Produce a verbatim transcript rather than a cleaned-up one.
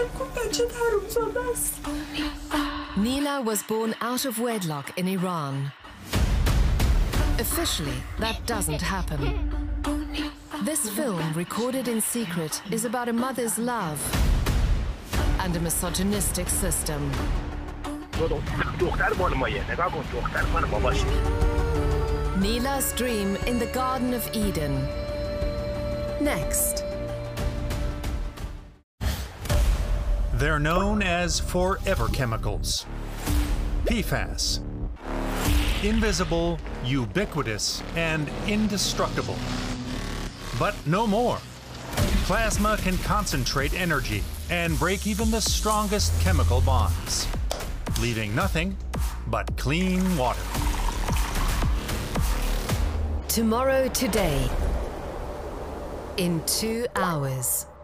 Neela was born out of wedlock in Iran. Officially, that doesn't happen. This film, recorded in secret, is about a mother's love and a misogynistic system. Neela's dream in the Garden of Eden. Next. They're known as forever chemicals. P FAS. Invisible, ubiquitous, and indestructible. But no more. Plasma can concentrate energy and break even the strongest chemical bonds, leaving nothing but clean water. Tomorrow Today. In two hours.